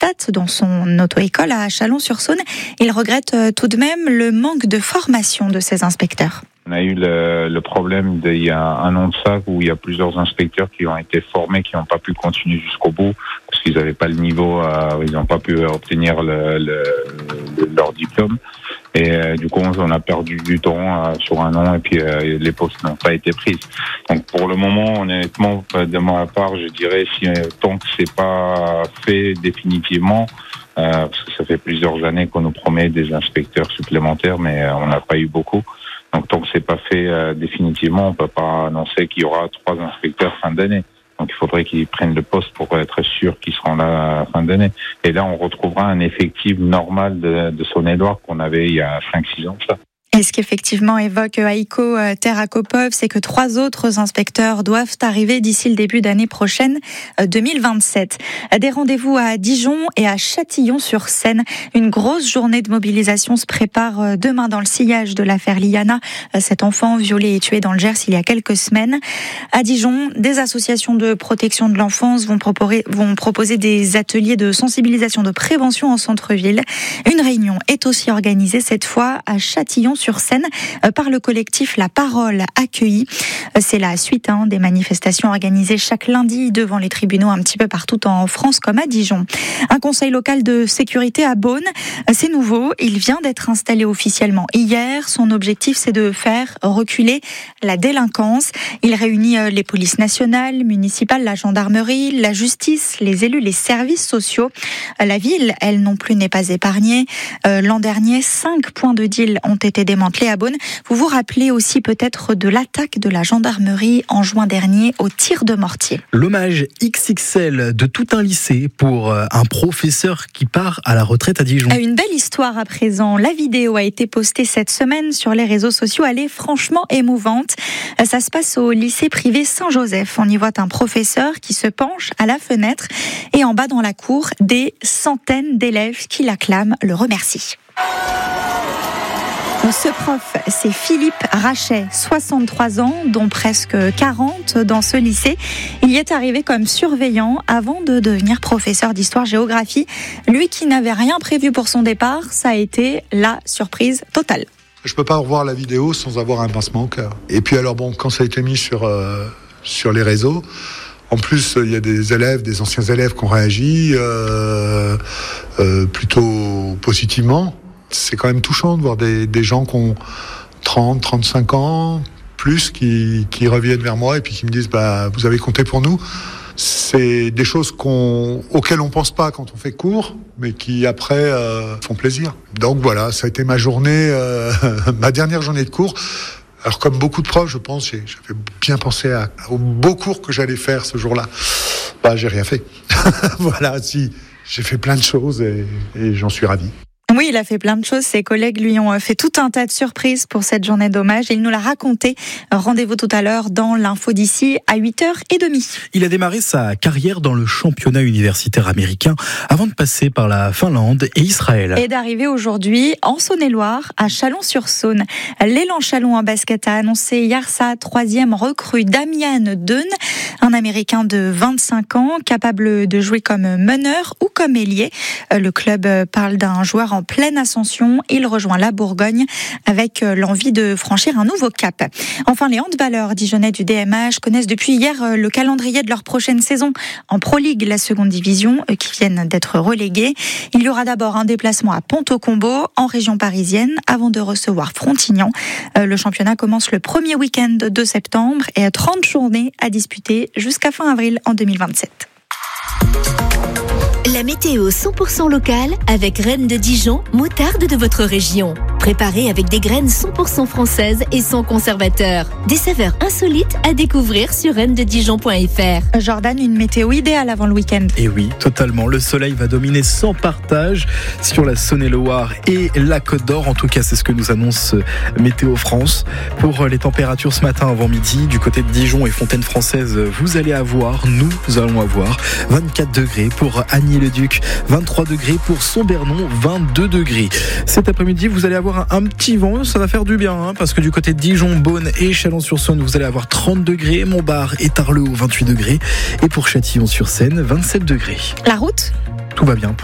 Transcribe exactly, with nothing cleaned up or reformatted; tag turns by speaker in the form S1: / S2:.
S1: constate dans son auto-école à Chalon-sur-Saône. Il regrette tout de même le manque de formation de ces inspecteurs.
S2: On a eu le, le problème d'il y a un an de ça où il y a plusieurs inspecteurs qui ont été formés, qui n'ont pas pu continuer jusqu'au bout parce qu'ils n'avaient pas le niveau, euh, ils n'ont pas pu obtenir le, le, le, leur diplôme. Et euh, du coup, on a perdu du temps euh, sur un an et puis euh, les postes n'ont pas été prises. Donc pour le moment, honnêtement, de ma part, je dirais si tant que c'est pas fait définitivement, euh, parce que ça fait plusieurs années qu'on nous promet des inspecteurs supplémentaires, mais euh, on n'a pas eu beaucoup. Donc tant que c'est pas fait euh, définitivement, on peut pas annoncer qu'il y aura trois inspecteurs fin d'année. Donc il faudrait qu'ils prennent le poste pour être sûr qu'ils seront là à la fin d'année. Et là, on retrouvera un effectif normal de, de Saône-et-Loire qu'on avait il y a cinq six ans. Ça.
S1: Et ce qu'effectivement évoque Aïko Terakopov, c'est que trois autres inspecteurs doivent arriver d'ici le début d'année prochaine, deux mille vingt-sept. Des rendez-vous à Dijon et à Châtillon-sur-Seine. Une grosse journée de mobilisation se prépare demain dans le sillage de l'affaire Liana, cet enfant violé et tué dans le Gers il y a quelques semaines. À Dijon, des associations de protection de l'enfance vont proposer, vont proposer des ateliers de sensibilisation de prévention en centre-ville. Une réunion est aussi organisée cette fois à Châtillon-sur-Seine par le collectif La Parole Accueillie. C'est la suite hein, des manifestations organisées chaque lundi devant les tribunaux un petit peu partout en France comme à Dijon. Un conseil local de sécurité à Beaune, c'est nouveau, il vient d'être installé officiellement hier. Son objectif c'est de faire reculer la délinquance. Il réunit les polices nationales, municipales, la gendarmerie, la justice, les élus, les services sociaux. La ville, elle non plus n'est pas épargnée. L'an dernier, cinq points de deal ont été démantelés à Beaune. Vous vous rappelez aussi peut-être de l'attaque de la gendarmerie en juin dernier au tir de mortier.
S3: L'hommage X X L de tout un lycée pour un professeur qui part à la retraite à Dijon.
S1: Une belle histoire à présent. La vidéo a été postée cette semaine sur les réseaux sociaux. Elle est franchement émouvante. Ça se passe au lycée privé Saint-Joseph. On y voit un professeur qui se penche à la fenêtre et en bas dans la cour, des centaines d'élèves qui l'acclament, le remercient. Ce prof, c'est Philippe Rachet, soixante-trois ans, dont presque quarante dans ce lycée. Il y est arrivé comme surveillant avant de devenir professeur d'histoire-géographie. Lui qui n'avait rien prévu pour son départ, ça a été la surprise totale.
S4: Je peux pas revoir la vidéo sans avoir un pincement au cœur. Et puis alors bon, quand ça a été mis sur, euh, sur les réseaux, en plus il y a des élèves, des anciens élèves qui ont réagi euh, euh, plutôt positivement. C'est quand même touchant de voir des, des gens qui ont trente, trente-cinq ans, plus, qui, qui reviennent vers moi et puis qui me disent bah, « vous avez compté pour nous ». C'est des choses qu'on, auxquelles on pense pas quand on fait cours, mais qui après euh, font plaisir. Donc voilà, ça a été ma journée, euh, ma dernière journée de cours. Alors comme beaucoup de profs, je pense, j'ai, j'avais bien pensé à, aux beaux cours que j'allais faire ce jour-là. Bah, j'ai rien fait. Voilà, si, j'ai fait plein de choses et, et j'en suis ravi.
S1: Oui, il a fait plein de choses. Ses collègues lui ont fait tout un tas de surprises pour cette journée d'hommage. Il nous l'a raconté. Rendez-vous tout à l'heure dans l'info d'ici à huit heures trente.
S3: Il a démarré sa carrière dans le championnat universitaire américain avant de passer par la Finlande et Israël.
S1: Et d'arriver aujourd'hui en Saône-et-Loire, à Chalon-sur-Saône. L'élan Chalon en basket a annoncé hier sa troisième recrue, Damian Deun, un Américain de vingt-cinq ans, capable de jouer comme meneur ou comme ailier. Le club parle d'un joueur en pleine ascension. Il rejoint la Bourgogne avec l'envie de franchir un nouveau cap. Enfin, les handballeurs dijonnais du D M H connaissent depuis hier le calendrier de leur prochaine saison en Pro League, la seconde division, qui viennent d'être relégués. Il y aura d'abord un déplacement à Ponto-Combo, en région parisienne, avant de recevoir Frontignan. Le championnat commence le premier week-end de septembre et a trente journées à disputer jusqu'à fin avril en deux mille vingt-sept.
S5: La météo cent pour cent locale avec Reine de Dijon, moutarde de votre région. Préparée avec des graines cent pour cent françaises et sans conservateur. Des saveurs insolites à découvrir sur reine de dijon point f r.
S1: Jordan, une météo idéale avant le week-end.
S3: Et oui, totalement. Le soleil va dominer sans partage sur la Saône-et-Loire et la Côte d'Or. En tout cas, c'est ce que nous annonce Météo France. Pour les températures ce matin avant midi, du côté de Dijon et Fontaine-Française, vous allez avoir, nous allons avoir vingt-quatre degrés pour Agny-le-Duc, vingt-trois degrés pour Sombernon, vingt-deux degrés. Cet après-midi, vous allez avoir un, un petit vent, ça va faire du bien, hein, parce que du côté de Dijon, Beaune et Chalon-sur-Saône, vous allez avoir trente degrés, Montbard et Tarleau, vingt-huit degrés, et pour Châtillon-sur-Seine, vingt-sept degrés.
S1: La route ?
S3: Tout va bien.